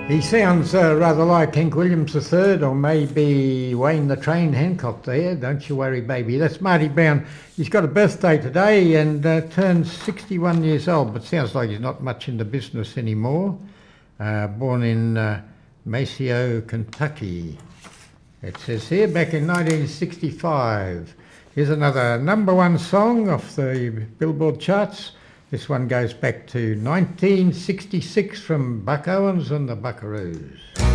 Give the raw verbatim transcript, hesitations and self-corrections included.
He sounds uh, rather like Hank Williams the third, or maybe Wayne the Train Hancock there. Don't you worry, baby. That's Marty Brown. He's got a birthday today and uh, turns sixty-one years old, but sounds like he's not much in the business anymore. Uh, born in uh, Maceo, Kentucky. It says here, back in nineteen sixty-five. Here's another number one song off the Billboard charts. This one goes back to nineteen sixty-six from Buck Owens and the Buckaroos.